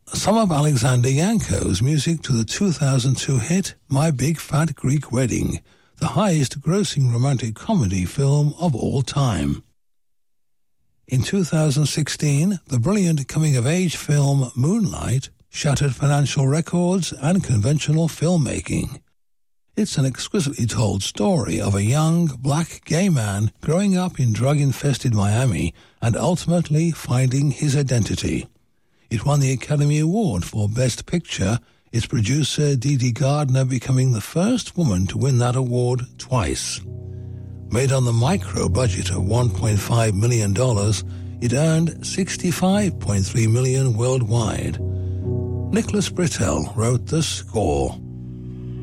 some of Alexander Yanko's music to the 2002 hit My Big Fat Greek Wedding, the highest-grossing romantic comedy film of all time. In 2016, the brilliant coming-of-age film Moonlight shattered financial records and conventional filmmaking. It's an exquisitely told story of a young, black gay man growing up in drug-infested Miami and ultimately finding his identity. It won the Academy Award for Best Picture, its producer Dee Dee Gardner becoming the first woman to win that award twice. Made on the micro budget of $1.5 million, it earned $65.3 million worldwide. Nicholas Britell wrote the score.